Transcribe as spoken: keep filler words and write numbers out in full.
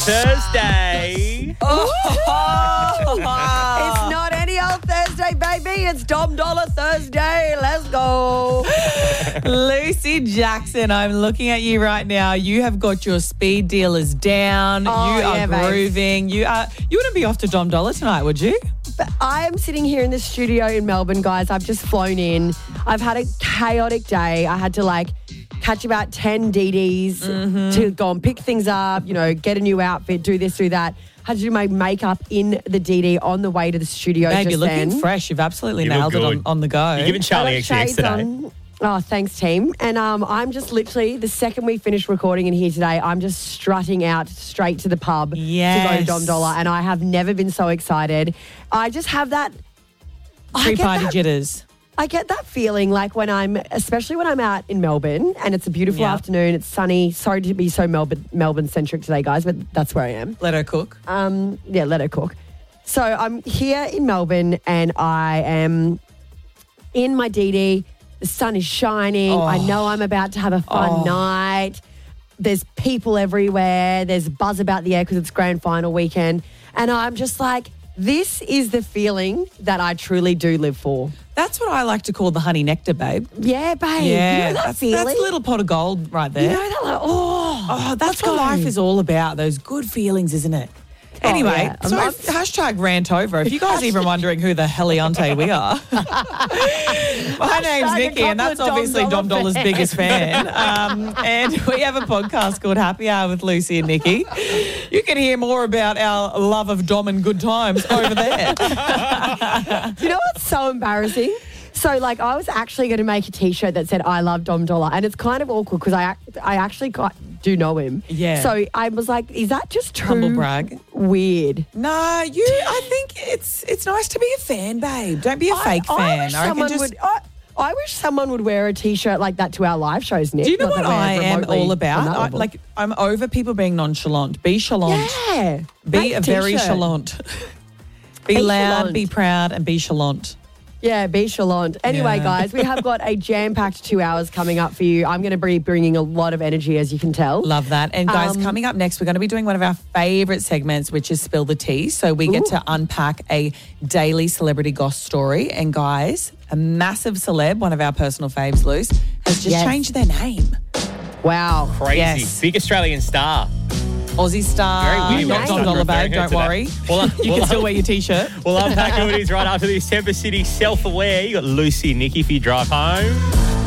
Thursday. Oh. It's not any old Thursday, baby. It's Dom Dollar Thursday. Let's go. Lucy Jackson, I'm looking at you right now. You have got your speed dealers down. Oh, you are yeah, babe. grooving. You are. You wouldn't be off to Dom Dollar tonight, would you? But I am sitting here in the studio in Melbourne, guys. I've just flown in. I've had a chaotic day. I had to like catch about ten D Ds Mm-hmm. to go and pick things up, you know, get a new outfit, do this, do that. Had to do my makeup in the D D on the way to the studio. Babe, just you're looking then. fresh. You've absolutely You look nailed it on, good. on the go. You're giving Charlie I X got X shades today. on. Oh, thanks, team. And um, I'm just literally, the second we finish recording in here today, I'm just strutting out straight to the pub to go to Yes. Dom Dollar. And I have never been so excited. I just have that... I get Pre-party that- jitters. I get that feeling like when I'm, especially when I'm out in Melbourne and it's a beautiful Yeah. afternoon, it's sunny. Sorry to be so Melbourne Melbourne centric today, guys, but that's where I am. Let her cook. Um, yeah, let her cook. So I'm here in Melbourne and I am in my D D. The sun is shining. Oh. I know I'm about to have a fun Oh. night. There's people everywhere. There's buzz about the air because it's grand final weekend. And I'm just like, this is the feeling that I truly do live for. That's what I like to call the honey nectar, babe. Yeah, babe. Yeah, you know that that's, feeling? that's a little pot of gold right there. You know that, like, oh, Oh, that's let's what go. life is all about, those good feelings, isn't it? Anyway, Oh, yeah. so I'm- hashtag rant over. If you guys are even wondering who the heliante we are. My name's a Nikki and couple that's of Dom obviously Dollar Dom Dollar's fans. biggest fan. Um, and we have a podcast called Happy Hour with Lucy and Nikki. You can hear more about our love of Dom and good times over there. You know what's so embarrassing? So, like, I was actually going to make a T-shirt that said "I love Dom Dollar," and it's kind of awkward because I, ac- I actually got, do know him. Yeah. So I was like, "Is that just too Humble brag. weird?" No, you. I think it's it's nice to be a fan, babe. Don't be a fake I, fan. I wish reckon someone just- would. I, I wish someone would wear a T-shirt like that to our live shows, Nick. Do you know Not what that we're I am remotely all on about? that I, level. like, I'm over people being nonchalant. Be chalant. yeah, Be Make a very T-shirt. chalant. Be, Be loud, chalant. be proud, and be chalant. Yeah, be chalant. Anyway, Yeah. guys, we have got a jam-packed two hours coming up for you. I'm going to be bringing a lot of energy, as you can tell. Love that. And guys, Um, coming up next, we're going to be doing one of our favourite segments, which is Spill the Tea. So we get Ooh. to unpack a daily celebrity goss story. And guys, a massive celeb, one of our personal faves, Luce, has just Yes. changed their name. Wow. Crazy. Yes. Big Australian star. Aussie star, Very witty not when Dom I Dollar start Babe, referring her don't to that. worry. Well, you well, can still wear your T-shirt. We'll unpack who it is right after this. Temper City Self-Aware. You got Lucy and Nikki for your drive home.